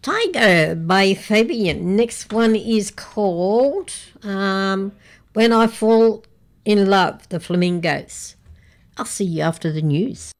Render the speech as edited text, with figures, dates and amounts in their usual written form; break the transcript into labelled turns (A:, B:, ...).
A: Tiger by Fabian. Next one is called When I Fall in Love, the Flamingos. I'll see you after the news.